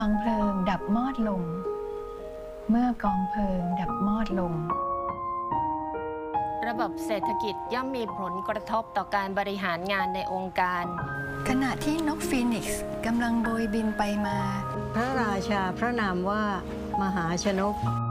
กองเพลิงดับมอดลงเมื่อกองเพลิงดับมอดลงระบบเศรษฐกิจย่อมมีผลกระทบต่อการบริหารงานในองค์การขณะที่นกฟีนิกซ์กำลังโบยบินไปมาพระราชาพระนามว่ามหาชนก